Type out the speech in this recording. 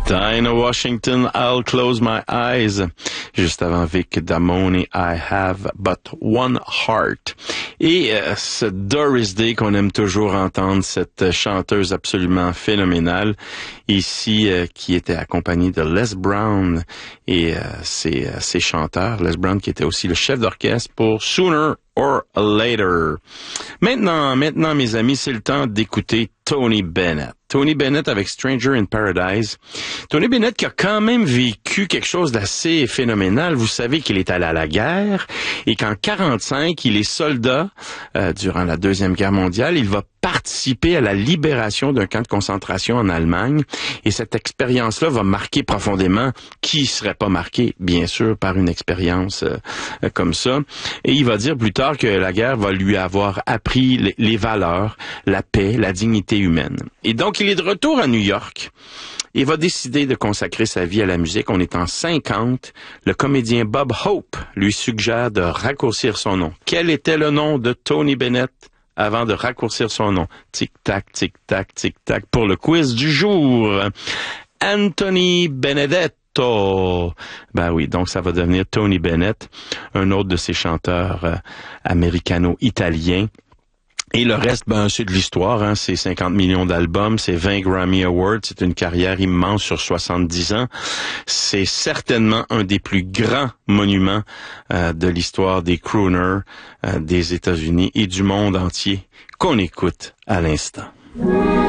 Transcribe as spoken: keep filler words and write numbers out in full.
Dinah Washington, I'll Close My Eyes. Juste avant Vic Damone, I Have But One Heart. Et euh, ce Doris Day qu'on aime toujours entendre, cette chanteuse absolument phénoménale, ici euh, qui était accompagnée de Les Brown et euh, ses, euh, ses chanteurs. Les Brown qui était aussi le chef d'orchestre pour Sooner or Later. Maintenant, maintenant mes amis, c'est le temps d'écouter Tony Bennett. Tony Bennett avec Stranger in Paradise. Tony Bennett qui a quand même vécu quelque chose d'assez phénoménal. Vous savez qu'il est allé à la guerre et qu'en quarante-cinq, il est soldat euh, durant la Deuxième Guerre mondiale. Il va participer à la libération d'un camp de concentration en Allemagne. Et cette expérience-là va marquer profondément qui serait pas marqué, bien sûr, par une expérience euh, comme ça. Et il va dire plus tard que la guerre va lui avoir appris les, les valeurs, la paix, la dignité humaine. Et donc, il est de retour à New York. Il va décider de consacrer sa vie à la musique. On est en cinquante. Le comédien Bob Hope lui suggère de raccourcir son nom. Quel était le nom de Tony Bennett avant de raccourcir son nom? Tic-tac, tic-tac, tic-tac pour le quiz du jour. Anthony Benedetto. Ben oui, donc ça va devenir Tony Bennett, un autre de ces chanteurs euh, américano-italiens. Et le reste, ben, c'est de l'histoire, hein. C'est cinquante millions d'albums, c'est vingt Grammy Awards, c'est une carrière immense sur soixante-dix ans. C'est certainement un des plus grands monuments euh, de l'histoire des crooners euh, des États-Unis et du monde entier qu'on écoute à l'instant.